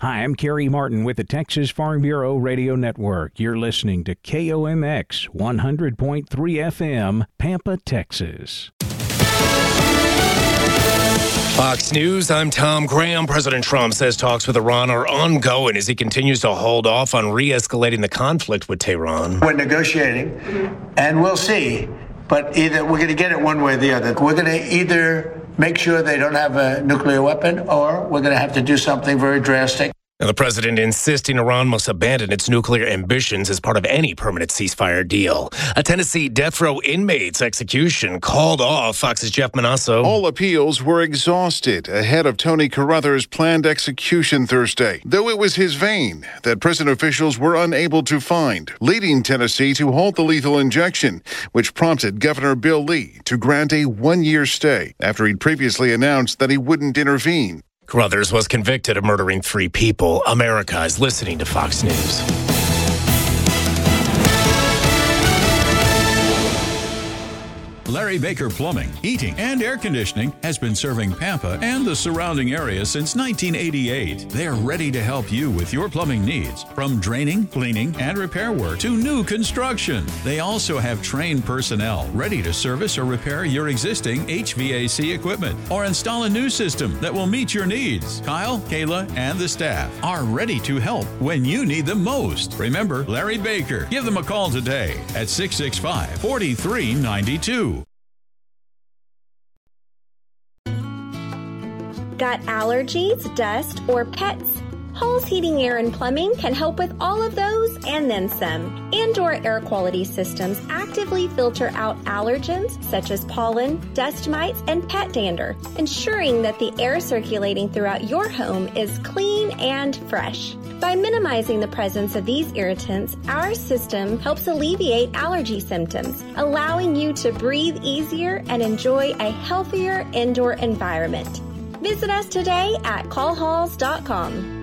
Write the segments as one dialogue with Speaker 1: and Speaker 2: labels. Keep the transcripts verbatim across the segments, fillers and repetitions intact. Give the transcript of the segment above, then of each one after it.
Speaker 1: Hi, I'm Kerry Martin with the Texas Farm Bureau Radio Network. You're listening to K O M X one hundred point three F M, Pampa, Texas.
Speaker 2: Fox News, I'm Tom Graham. President Trump says talks with Iran are ongoing as he continues to hold off on re-escalating the conflict with Tehran.
Speaker 3: We're negotiating, and we'll see. But either we're going to get it one way or the other. We're going to either make sure they don't have a nuclear weapon, or we're going to have to do something very drastic.
Speaker 2: Now, the president insisting Iran must abandon its nuclear ambitions as part of any permanent ceasefire deal. A Tennessee death row inmate's execution called off. Fox's Jeff Manasso.
Speaker 4: All appeals were exhausted ahead of Tony Carruthers' planned execution Thursday, though it was his vein that prison officials were unable to find, leading Tennessee to halt the lethal injection, which prompted Governor Bill Lee to grant a one-year stay after he'd previously announced that he wouldn't intervene.
Speaker 2: Carruthers was convicted of murdering three people. America is listening to Fox News.
Speaker 5: Larry Baker Plumbing, Heating, and Air Conditioning has been serving Pampa and the surrounding area since nineteen eighty-eight. They're ready to help you with your plumbing needs, from draining, cleaning, and repair work to new construction. They also have trained personnel ready to service or repair your existing H V A C equipment or install a new system that will meet your needs. Kyle, Kayla, and the staff are ready to help when you need them most. Remember Larry Baker. Give them a call today at six six five, four three nine two.
Speaker 6: Got allergies, dust, or pets? Hall's Heating, Air, and Plumbing can help with all of those and then some. Indoor air quality systems actively filter out allergens such as pollen, dust mites, and pet dander, ensuring that the air circulating throughout your home is clean and fresh. By minimizing the presence of these irritants, our system helps alleviate allergy symptoms, allowing you to breathe easier and enjoy a healthier indoor environment. Visit us today at call halls dot com.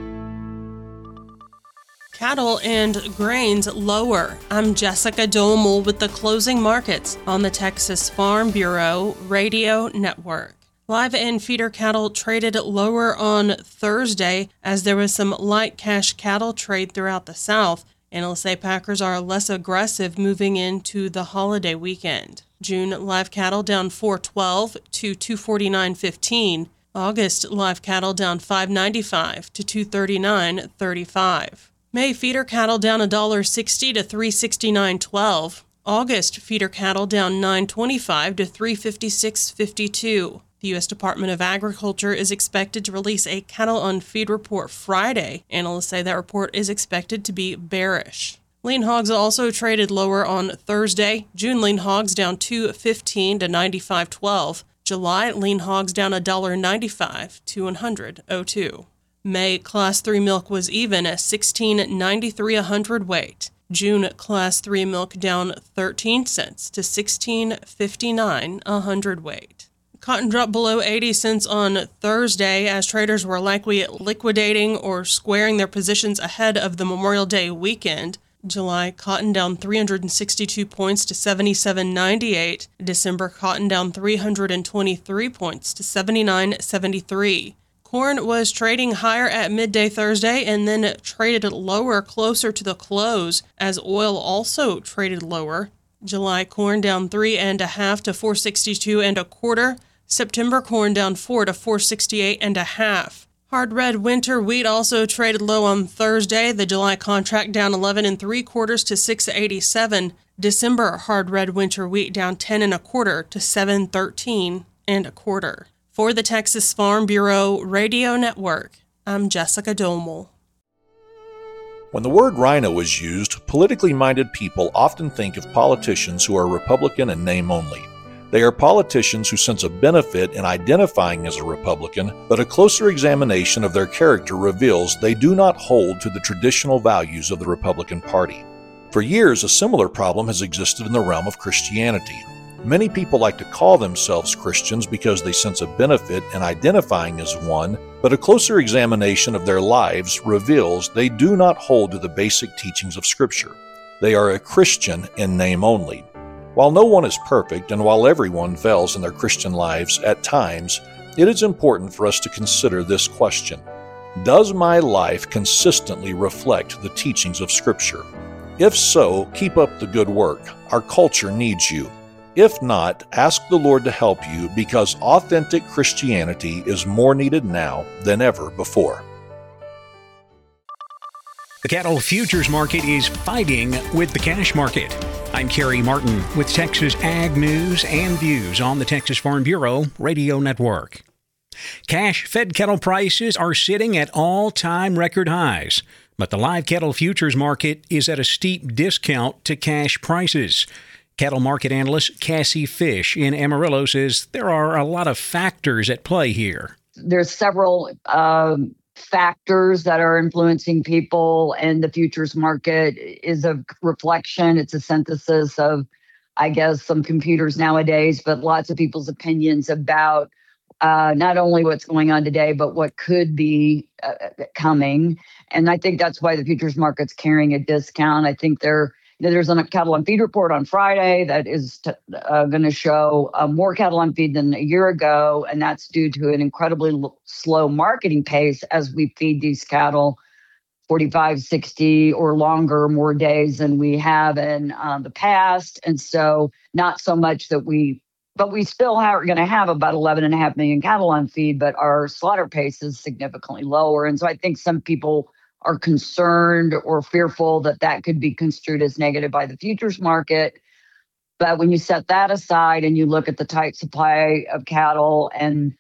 Speaker 7: Cattle and grains lower. I'm Jessica Domel with the closing markets on the Texas Farm Bureau Radio Network. Live and feeder cattle traded lower on Thursday as there was some light cash cattle trade throughout the South. Analysts say packers are less aggressive moving into the holiday weekend. June live cattle down four twelve to two forty-nine fifteen. August live cattle down five ninety-five to two thirty-nine thirty-five. May feeder cattle down one dollar sixty to three sixty-nine twelve. August feeder cattle down nine twenty-five to three fifty-six fifty-two. The U S Department of Agriculture is expected to release a cattle on feed report Friday. Analysts say that report is expected to be bearish. Lean hogs also traded lower on Thursday. June lean hogs down two fifteen to ninety-five twelve. July lean hogs down one dollar ninety-five to one hundred oh two. May Class three milk was even at sixteen ninety-three a hundredweight. June Class three milk down thirteen cents to sixteen fifty-nine a hundredweight. Cotton dropped below eighty cents on Thursday as traders were likely liquidating or squaring their positions ahead of the Memorial Day weekend. July cotton down three hundred sixty-two points to seventy-seven ninety-eight. December cotton down three hundred twenty-three points to seventy-nine seventy-three. Corn was trading higher at midday Thursday and then traded lower closer to the close as oil also traded lower. July corn down three and a half to four sixty-two and a quarter. September corn down four to four sixty-eight and a half. Hard red winter wheat also traded low on Thursday. The July contract down eleven and three quarters to six eighty-seven. December hard red winter wheat down ten and a quarter to seven thirteen and a quarter. For the Texas Farm Bureau Radio Network, I'm Jessica Domel.
Speaker 8: When the word rhino is used, politically minded people often think of politicians who are Republican in name only. They are politicians who sense a benefit in identifying as a Republican, but a closer examination of their character reveals they do not hold to the traditional values of the Republican Party. For years, a similar problem has existed in the realm of Christianity. Many people like to call themselves Christians because they sense a benefit in identifying as one, but a closer examination of their lives reveals they do not hold to the basic teachings of Scripture. They are a Christian in name only. While no one is perfect, and while everyone fails in their Christian lives at times, it is important for us to consider this question. Does my life consistently reflect the teachings of Scripture? If so, keep up the good work. Our culture needs you. If not, ask the Lord to help you, because authentic Christianity is more needed now than ever before.
Speaker 1: The cattle futures market is fighting with the cash market. I'm Kerry Martin with Texas Ag News and Views on the Texas Farm Bureau Radio Network. Cash-fed cattle prices are sitting at all-time record highs, but the live cattle futures market is at a steep discount to cash prices. Cattle market analyst Cassie Fish in Amarillo says there are a lot of factors at play here.
Speaker 9: There's several um, factors that are influencing people, and the futures market is a reflection. It's a synthesis of, I guess, some computers nowadays, but lots of people's opinions about Uh, not only what's going on today, but what could be uh, coming. And I think that's why the futures market's carrying a discount. I think there, you know, there's a cattle on feed report on Friday that is t- uh, going to show uh, more cattle on feed than a year ago. And that's due to an incredibly l- slow marketing pace as we feed these cattle forty-five, sixty or longer, more days than we have in uh, the past. And so not so much that we But we still are going to have about eleven and a half million cattle on feed, but our slaughter pace is significantly lower. And so I think some people are concerned or fearful that that could be construed as negative by the futures market. But when you set that aside and you look at the tight supply of cattle and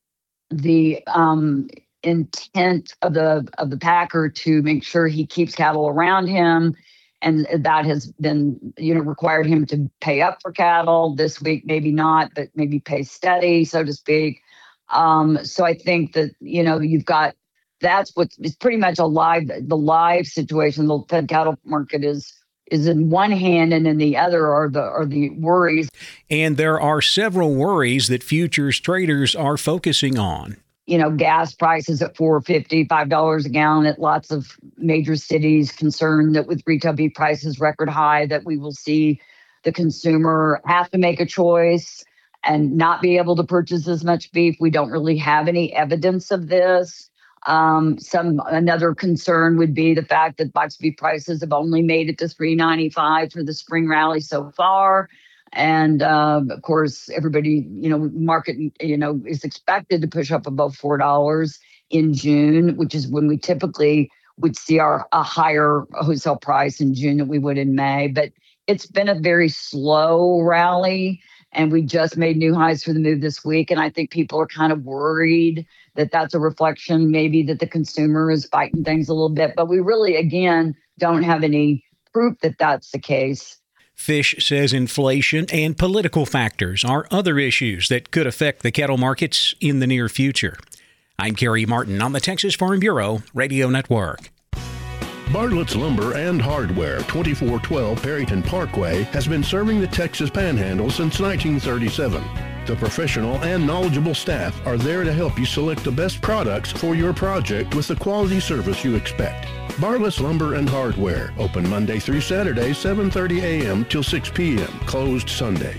Speaker 9: the um, intent of the of the packer to make sure he keeps cattle around him, and that has been, you know, required him to pay up for cattle this week, maybe not, but maybe pay steady, so to speak. Um, so I think that, you know, you've got, that's what's it's pretty much a live, the live situation. The fed cattle market is is in one hand, and in the other are the are the worries.
Speaker 1: And there are several worries that futures traders are focusing on.
Speaker 9: You know, gas prices at four fifty, five dollars a gallon at lots of major cities, concerned that with retail beef prices record high, that we will see the consumer have to make a choice and not be able to purchase as much beef. We don't really have any evidence of this. Um, some another concern would be the fact that box beef prices have only made it to three ninety-five for the spring rally so far. And uh, of course, everybody, you know, market, you know, is expected to push up above four dollars in June, which is when we typically would see our a higher wholesale price in June than we would in May. But it's been a very slow rally, and we just made new highs for the move this week. And I think people are kind of worried that that's a reflection, maybe that the consumer is fighting things a little bit. But we really, again, don't have any proof that that's the case.
Speaker 1: Fish says inflation and political factors are other issues that could affect the cattle markets in the near future. I'm Kerry Martin on the Texas Farm Bureau Radio Network.
Speaker 10: Bartlett's Lumber and Hardware, twenty-four twelve Perryton Parkway, has been serving the Texas Panhandle since nineteen thirty-seven. The professional and knowledgeable staff are there to help you select the best products for your project with the quality service you expect. Bartlett's Lumber and Hardware, open Monday through Saturday, seven thirty a.m. till six p.m., closed Sunday.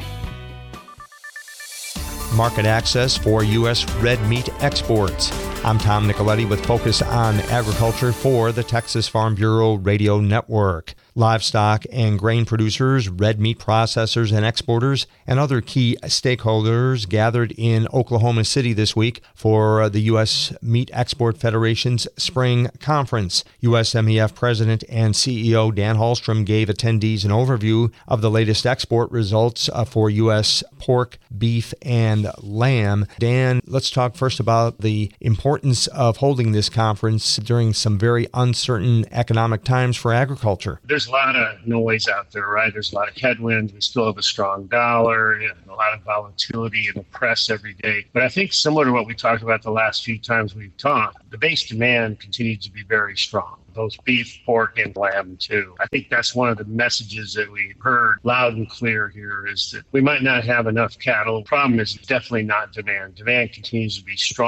Speaker 11: Market access for U S red meat exports. I'm Tom Nicoletti with Focus on Agriculture for the Texas Farm Bureau Radio Network. Livestock and grain producers, red meat processors and exporters, and other key stakeholders gathered in Oklahoma City this week for the U S Meat Export Federation's Spring Conference. U S M E F President and C E O Dan Hallstrom gave attendees an overview of the latest export results for U S pork, beef, and lamb. Dan, let's talk first about the importance of holding this conference during some very uncertain economic times for agriculture.
Speaker 12: There's a lot of noise out there, right? There's a lot of headwinds. We still have a strong dollar and a lot of volatility in the press every day. But I think similar to what we talked about the last few times we've talked, the base demand continues to be very strong. Both beef, pork, and lamb, too. I think that's one of the messages that we heard loud and clear here is that we might not have enough cattle. The problem is definitely not demand. Demand continues to be strong.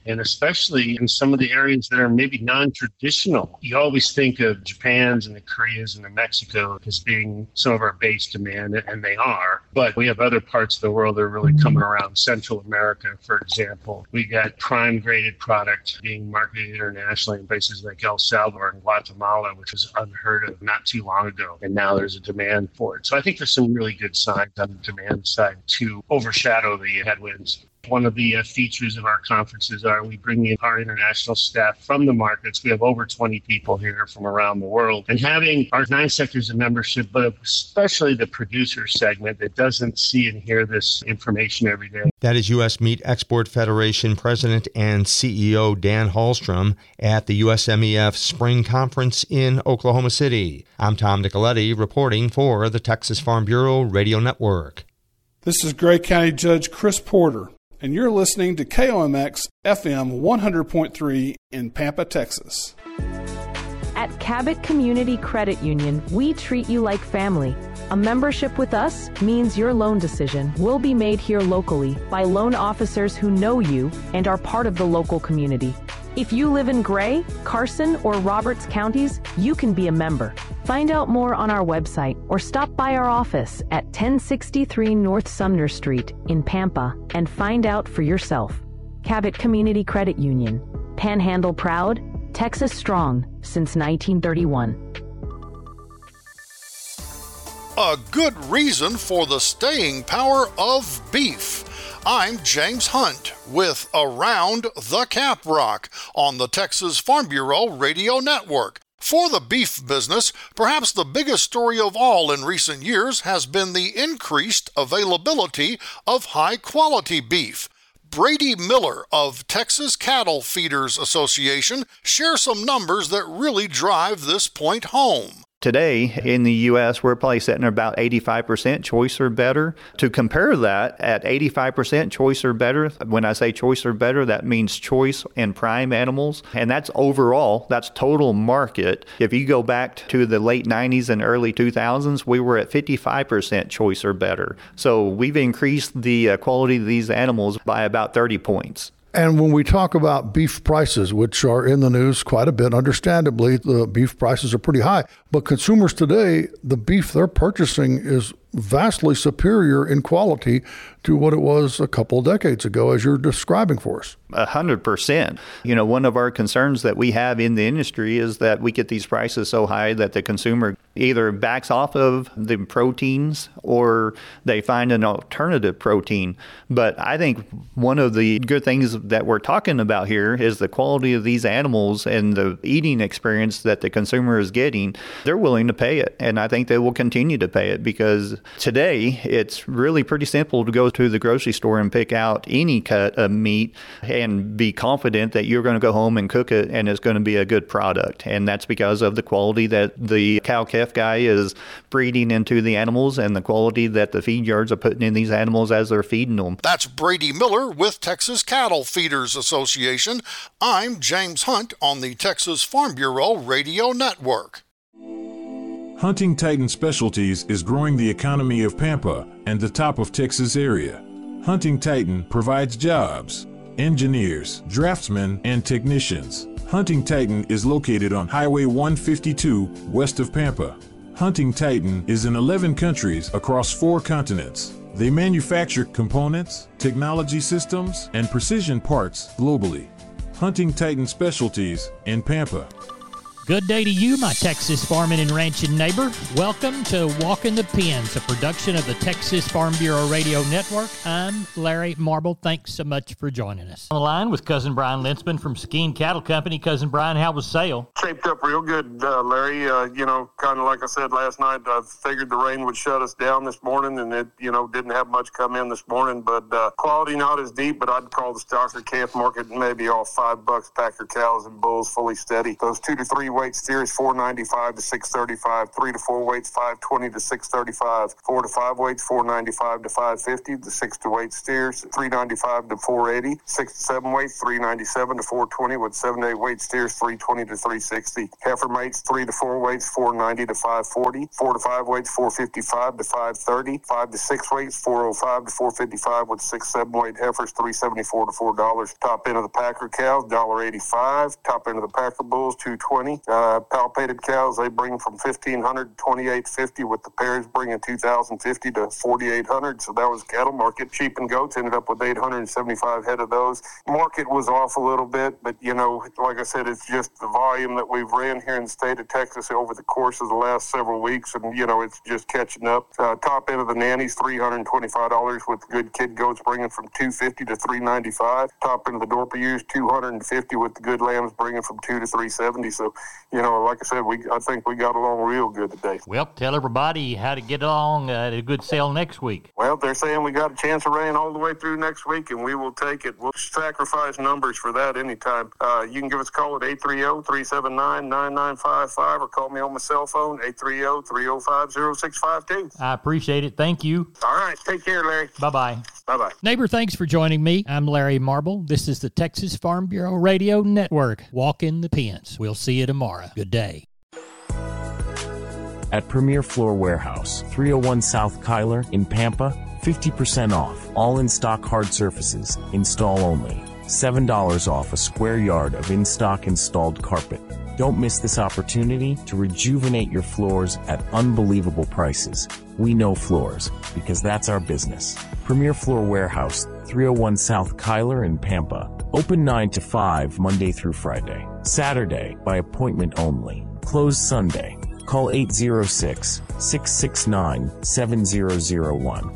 Speaker 12: and especially in some of the areas that are maybe non-traditional. You always think of Japan's and the Koreas and the Mexico as being some of our base demand, and they are. But we have other parts of the world that are really coming around. Central America, for example. We got prime graded product being marketed internationally in places like El Salvador and Guatemala, which was unheard of not too long ago. And now there's a demand for it. So I think there's some really good signs on the demand side to overshadow the headwinds. One of the uh, features of our conferences are we bring in our international staff from the markets. We have over twenty people here from around the world. And having our nine sectors of membership, but especially the producer segment that doesn't see and hear this information every day.
Speaker 11: That is U S Meat Export Federation President and C E O Dan Hallstrom at the U S M E F Spring Conference in Oklahoma City. I'm Tom Nicoletti reporting for the Texas Farm Bureau Radio Network.
Speaker 13: This is Gray County Judge Chris Porter, and you're listening to K O M X F M one hundred point three in Pampa, Texas.
Speaker 14: At Cabot Community Credit Union, we treat you like family. A membership with us means your loan decision will be made here locally by loan officers who know you and are part of the local community. If you live in Gray, Carson, or Roberts counties, you can be a member. Find out more on our website or stop by our office at ten sixty-three North Sumner Street in Pampa and find out for yourself. Cabot Community Credit Union. Panhandle proud, Texas strong since nineteen thirty-one.
Speaker 15: A good reason for the staying power of beef. I'm James Hunt with Around the Caprock on the Texas Farm Bureau Radio Network. For the beef business, perhaps the biggest story of all in recent years has been the increased availability of high-quality beef. Brady Miller of Texas Cattle Feeders Association shares some numbers that really drive this point home.
Speaker 16: Today in the U S, we're probably sitting at about eighty-five percent choice or better. To compare that, at eighty-five percent choice or better, when I say choice or better, that means choice and prime animals. And that's overall, that's total market. If you go back to the late nineties and early two thousands, we were at fifty-five percent choice or better. So we've increased the uh, quality of these animals by about thirty points.
Speaker 17: And when we talk about beef prices, which are in the news quite a bit, understandably, the beef prices are pretty high. But consumers today, the beef they're purchasing is vastly superior in quality to what it was a couple of decades ago, as you're describing for us.
Speaker 16: A hundred percent. You know, one of our concerns that we have in the industry is that we get these prices so high that the consumer either backs off of the proteins or they find an alternative protein. But I think one of the good things that we're talking about here is the quality of these animals and the eating experience that the consumer is getting. They're willing to pay it, and I think they will continue to pay it, because today it's really pretty simple to go to the grocery store and pick out any cut of meat and be confident that you're going to go home and cook it and it's going to be a good product. And that's because of the quality that the cow-calf guy is breeding into the animals and the quality that the feed yards are putting in these animals as they're feeding them.
Speaker 15: That's Brady Miller with Texas Cattle Feeders Association. I'm James Hunt on the Texas Farm Bureau Radio Network.
Speaker 18: Hunting Titan Specialties is growing the economy of Pampa and the top of Texas area. Hunting Titan provides jobs, engineers, draftsmen, and technicians. Hunting Titan is located on Highway one fifty-two west of Pampa. Hunting Titan is in eleven countries across four continents. They manufacture components, technology systems, and precision parts globally. Hunting Titan Specialties in Pampa.
Speaker 19: Good day to you, my Texas farming and ranching neighbor. Welcome to Walking the Pens, a production of the Texas Farm Bureau Radio Network. I'm Larry Marble. Thanks so much for joining us. On the line with Cousin Brian Linsman from Skeen Cattle Company. Cousin Brian, how was sale?
Speaker 20: Shaped up real good, uh, Larry. Uh, you know, kind of like I said last night, I figured the rain would shut us down this morning, and it, you know, didn't have much come in this morning. But uh, quality not as deep, but I'd call the stocker calf market maybe all five bucks packer cows and bulls fully steady. Those two to three weight steers four ninety-five to six thirty-five. Three to four weights five twenty to six thirty-five. Four to five weights four ninety-five to five fifty. The six to eight steers three ninety-five to four eighty. Six to seven weights three ninety-seven to four twenty. With seven to eight weight steers three twenty to three sixty. Heifer mates three to four weights four ninety to five forty. Four to five weights four fifty-five to five thirty. Five to six weights four oh five to four fifty-five. With six seven weight heifers three seventy-four to four dollars. Top end of the Packer cows one eighty-five. Top end of the Packer bulls two twenty. Uh, palpated cows they bring from fifteen hundred to twenty-eight fifty, with the pairs bringing two thousand fifty to forty-eight hundred. So that was cattle market. Sheep and goats ended up with eight hundred seventy-five head of those. Market was off a little bit, but you know, like I said, it's just the volume that we've ran here in the state of Texas over the course of the last several weeks, and you know, it's just catching up. Uh, top end of the nannies three hundred twenty-five dollars, with the good kid goats bringing from two fifty to three ninety-five. Top end of the Dorper ewes two hundred fifty, with the good lambs bringing from two to three seventy. So, you know, like I said, we I think we got along real good today.
Speaker 19: Well, tell everybody how to get along at a good sale next week.
Speaker 20: Well, they're saying we got a chance of rain all the way through next week, and we will take it. We'll sacrifice numbers for that anytime. Uh, you can give us a call at eight three zero, three seven nine, nine nine five five or call me on my cell phone, eight three zero, three zero five, zero six five two.
Speaker 19: I appreciate it. Thank you.
Speaker 20: All right. Take care, Larry.
Speaker 19: Bye-bye.
Speaker 20: Bye-bye.
Speaker 19: Neighbor, thanks for joining me. I'm Larry Marble. This is the Texas Farm Bureau Radio Network. Walk in the pens. We'll see you tomorrow. Good day.
Speaker 21: At Premier Floor Warehouse, three oh one South Kyler in Pampa, fifty percent off. All in-stock hard surfaces, install only. seven dollars off a square yard of in-stock installed carpet. Don't miss this opportunity to rejuvenate your floors at unbelievable prices. We know floors, because that's our business. Premier Floor Warehouse, three oh one South Kyler in Pampa. Open nine to five Monday through Friday. Saturday, by appointment only. Closed Sunday. Call eight zero six, six six nine, seven zero zero one.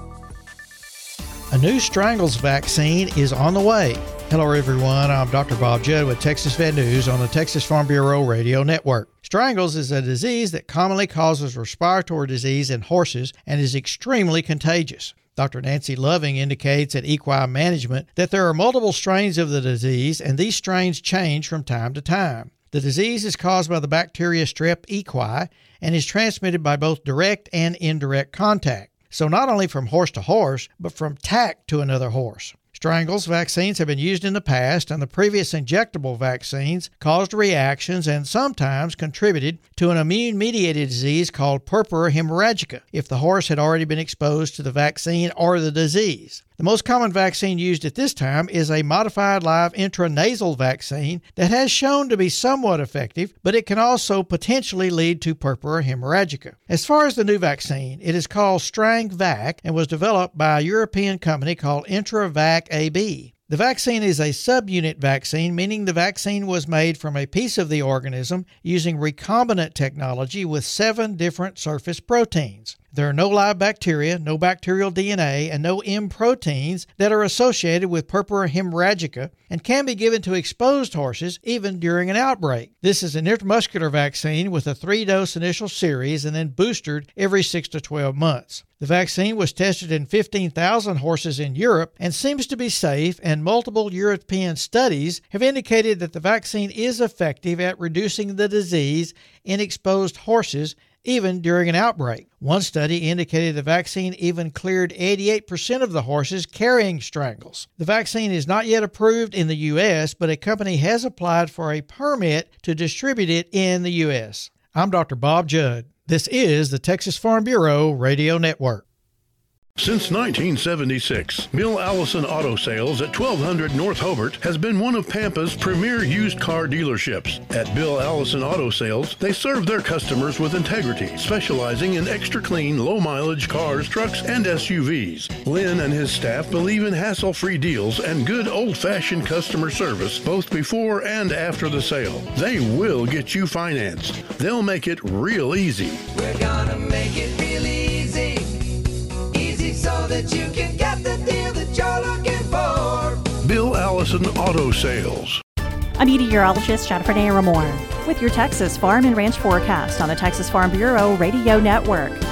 Speaker 22: A new strangles vaccine is on the way. Hello everyone, I'm Doctor Bob Judd with Texas Vet News on the Texas Farm Bureau Radio Network. Strangles is a disease that commonly causes respiratory disease in horses and is extremely contagious. Doctor Nancy Loving indicates at Equine Management that there are multiple strains of the disease and these strains change from time to time. The disease is caused by the bacteria Strep equi and is transmitted by both direct and indirect contact. So not only from horse to horse, but from tack to another horse. Strangles vaccines have been used in the past, and the previous injectable vaccines caused reactions and sometimes contributed to an immune-mediated disease called purpura hemorrhagica if the horse had already been exposed to the vaccine or the disease. The most common vaccine used at this time is a modified live intranasal vaccine that has shown to be somewhat effective, but it can also potentially lead to purpura hemorrhagica. As far as the new vaccine, it is called StrangVac and was developed by a European company called IntraVac A B. The vaccine is a subunit vaccine, meaning the vaccine was made from a piece of the organism using recombinant technology with seven different surface proteins. There are no live bacteria, no bacterial D N A, and no M proteins that are associated with purpura hemorrhagica and can be given to exposed horses even during an outbreak. This is an intramuscular vaccine with a three-dose initial series and then boosted every six to twelve months. The vaccine was tested in fifteen thousand horses in Europe and seems to be safe, and multiple European studies have indicated that the vaccine is effective at reducing the disease in exposed horses even during an outbreak. One study indicated the vaccine even cleared eighty-eight percent of the horses carrying strangles. The vaccine is not yet approved in the U S, but a company has applied for a permit to distribute it in the U S. I'm Doctor Bob Judd. This is the Texas Farm Bureau Radio Network.
Speaker 10: Since nineteen seventy-six, Bill Allison Auto Sales at twelve hundred North Hobart has been one of Pampa's premier used car dealerships. At Bill Allison Auto Sales, they serve their customers with integrity, specializing in extra clean, low-mileage cars, trucks, and S U Vs. Lynn and his staff believe in hassle-free deals and good old-fashioned customer service both before and after the sale. They will get you financed. They'll make it real easy.
Speaker 23: We're gonna make it real easy. So that you can get the deal that you're looking for.
Speaker 10: Bill Allison Auto Sales.
Speaker 24: I'm meteorologist Jennifer Naramore with your Texas Farm and Ranch forecast on the Texas Farm Bureau Radio Network.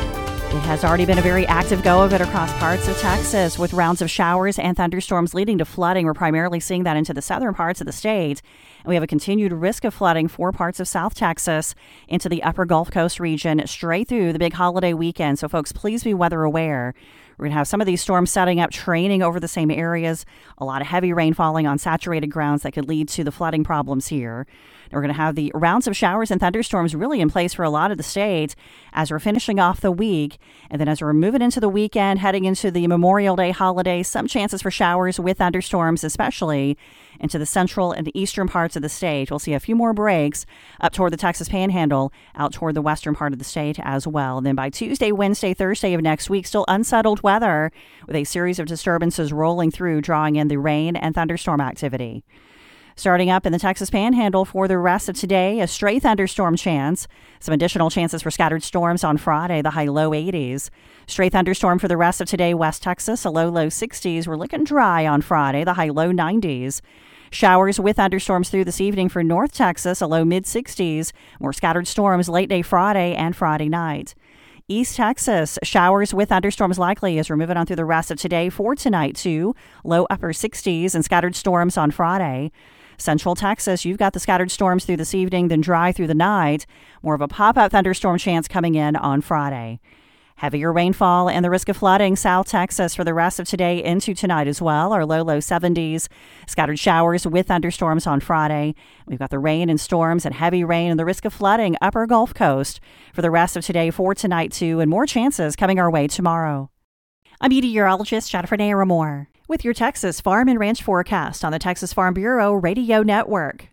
Speaker 24: It has already been a very active go of it across parts of Texas, with rounds of showers and thunderstorms leading to flooding. We're primarily seeing that into the southern parts of the state. And we have a continued risk of flooding for parts of South Texas into the upper Gulf Coast region straight through the big holiday weekend. So, folks, please be weather aware. We're going to have some of these storms setting up, training over the same areas, a lot of heavy rain falling on saturated grounds that could lead to the flooding problems here. We're going to have the rounds of showers and thunderstorms really in place for a lot of the state as we're finishing off the week. And then as we're moving into the weekend, heading into the Memorial Day holiday, some chances for showers with thunderstorms, especially into the central and eastern parts of the state. We'll see a few more breaks up toward the Texas Panhandle, out toward the western part of the state as well. And then by Tuesday, Wednesday, Thursday of next week, still unsettled weather with a series of disturbances rolling through, drawing in the rain and thunderstorm activity. Starting up in the Texas Panhandle for the rest of today, a stray thunderstorm chance. Some additional chances for scattered storms on Friday, the high low eighties. Stray thunderstorm for the rest of today, West Texas, a low low sixties. We're looking dry on Friday, the high low nineties. Showers with thunderstorms through this evening for North Texas, a low mid sixties. More scattered storms late day Friday and Friday night. East Texas, showers with thunderstorms likely as we're moving on through the rest of today for tonight, too. Low upper sixties and scattered storms on Friday. Central Texas, you've got the scattered storms through this evening, then dry through the night. More of a pop-up thunderstorm chance coming in on Friday. Heavier rainfall and the risk of flooding, South Texas, for the rest of today into tonight as well. Our low, low seventies. Scattered showers with thunderstorms on Friday. We've got the rain and storms and heavy rain and the risk of flooding upper Gulf Coast for the rest of today for tonight, too, and more chances coming our way tomorrow. I'm meteorologist Jennifer Naramore with your Texas Farm and Ranch forecast on the Texas Farm Bureau Radio Network.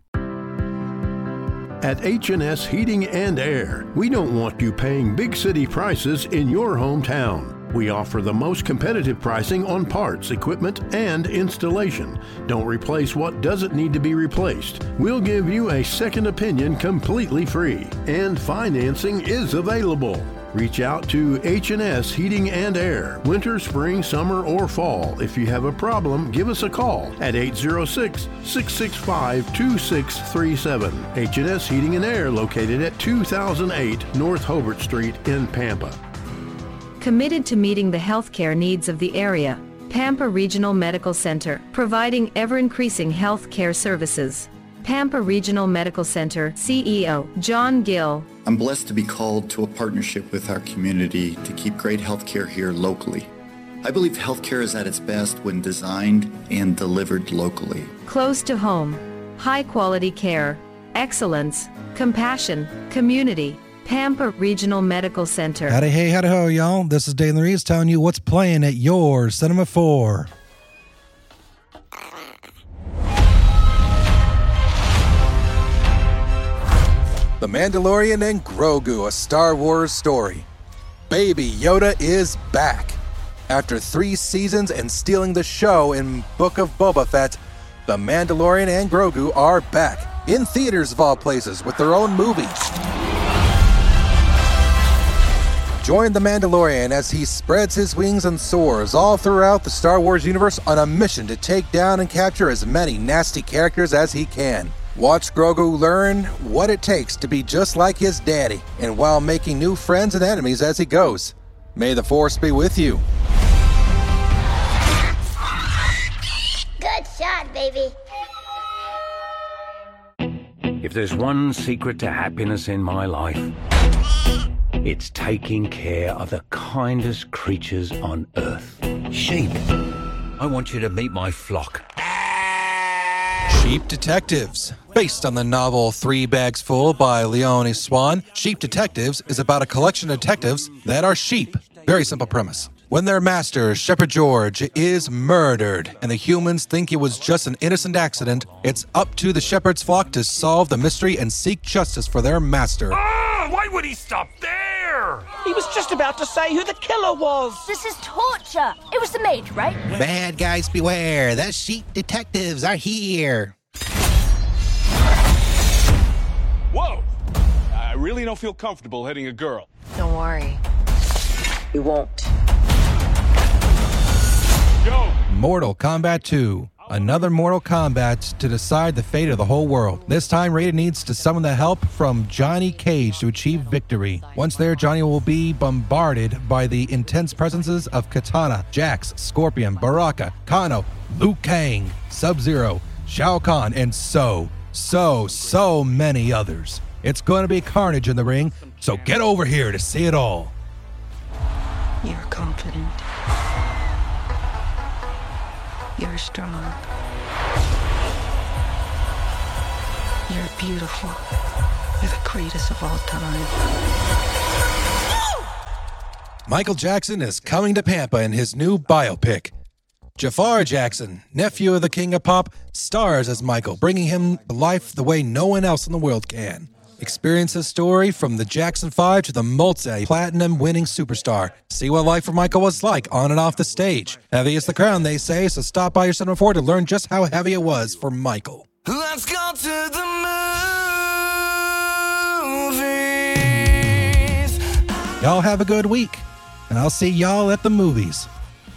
Speaker 10: At H and S Heating and Air, we don't want you paying big city prices in your hometown. We offer the most competitive pricing on parts, equipment, and installation. Don't replace what doesn't need to be replaced. We'll give you a second opinion completely free, and financing is available. Reach out to H and S Heating and Air, winter, spring, summer, or fall. If you have a problem, give us a call at eight zero six, six six five, two six three seven. H and S Heating and Air, located at two thousand eight North Hobart Street in Pampa.
Speaker 2: Committed to meeting the healthcare needs of the area, Pampa Regional Medical Center, providing ever-increasing healthcare services. Pampa Regional Medical Center C E O John Gill.
Speaker 3: I'm blessed to be called to a partnership with our community to keep great healthcare here locally. I believe healthcare is at its best when designed and delivered locally.
Speaker 2: Close to home, high quality care, excellence, compassion, community. Pampa Regional Medical Center.
Speaker 4: Howdy, hey, howdy, ho, y'all. This is Dalen Reeves telling you what's playing at your Cinema four.
Speaker 5: The Mandalorian and Grogu, a Star Wars story. Baby Yoda is back. After three seasons and stealing the show in Book of Boba Fett, The Mandalorian and Grogu are back, in theaters of all places, with their own movies. Join The Mandalorian as he spreads his wings and soars all throughout the Star Wars universe on a mission to take down and capture as many nasty characters as he can. Watch Grogu learn what it takes to be just like his daddy, and while making new friends and enemies as he goes. May the Force be with you.
Speaker 25: Good shot, baby.
Speaker 26: If there's one secret to happiness in my life, it's taking care of the kindest creatures on Earth. Sheep. I want you to meet my flock.
Speaker 5: Sheep Detectives. Based on the novel Three Bags Full by Leone Swan, Sheep Detectives is about a collection of detectives that are sheep. Very simple premise. When their master, Shepherd George, is murdered and the humans think it was just an innocent accident, it's up to the shepherd's flock to solve the mystery and seek justice for their master.
Speaker 27: Ah! Why would he stop there?
Speaker 28: He was just about to say who the killer was.
Speaker 29: This is torture. It was the mage, right?
Speaker 30: Bad guys beware. The Sheep Detectives are here.
Speaker 27: Whoa! I really don't feel comfortable hitting a girl.
Speaker 29: Don't worry. You won't.
Speaker 27: Go!
Speaker 5: Mortal Kombat two. Another Mortal Kombat to decide the fate of the whole world. This time, Raiden needs to summon the help from Johnny Cage to achieve victory. Once there, Johnny will be bombarded by the intense presences of Katana, Jax, Scorpion, Baraka, Kano, Liu Kang, Sub-Zero, Shao Kahn, and so, so, so many others. It's going to be carnage in the ring, so get over here to see it all.
Speaker 1: You're confident. You're strong. You're beautiful. You're the greatest of all time.
Speaker 5: Michael Jackson is coming to Pampa in his new biopic. Jafar Jackson, nephew of the King of Pop, stars as Michael, bringing him to life the way no one else in the world can. Experience his story from the Jackson five to the multi-platinum winning superstar. See what life for Michael was like on and off the stage. Heavy is the crown, they say, so stop by your Cinema four to learn just how heavy it was for Michael.
Speaker 23: Let's go to the movies.
Speaker 5: Y'all have a good week, and I'll see y'all at the movies.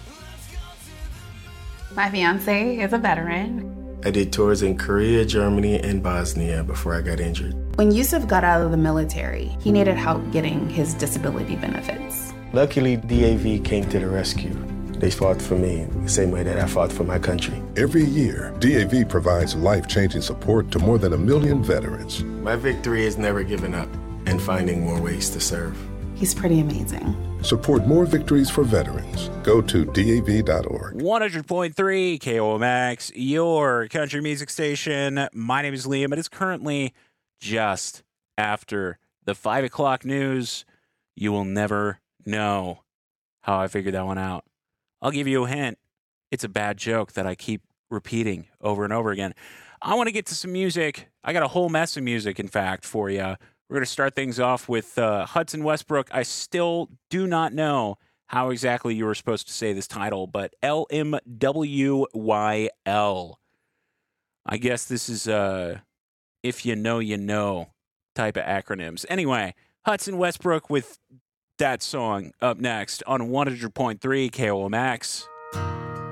Speaker 6: My fiance is a veteran.
Speaker 7: I did tours in Korea, Germany, and Bosnia before I got injured.
Speaker 6: When Yusuf got out of the military, he needed help getting his disability benefits.
Speaker 7: Luckily, D A V came to the rescue. They fought for me the same way that I fought for my country.
Speaker 8: Every year, D A V provides life-changing support to more than a million veterans.
Speaker 7: My victory is never giving up and finding more ways to serve.
Speaker 6: He's pretty amazing.
Speaker 8: Support more victories for veterans. Go to D A V dot org.
Speaker 9: one hundred point three K O M X, your country music station. My name is Liam. It is currently just after the five o'clock news. You will never know how I figured that one out. I'll give you a hint. It's a bad joke that I keep repeating over and over again. I want to get to some music. I got a whole mess of music, in fact, for you. We're going to start things off with uh, Hudson Westbrook. I still do not know how exactly you were supposed to say this title, but L M W Y L. I guess this is uh, if you know, you know type of acronyms. Anyway, Hudson Westbrook with that song up next on one hundred point three K O M X.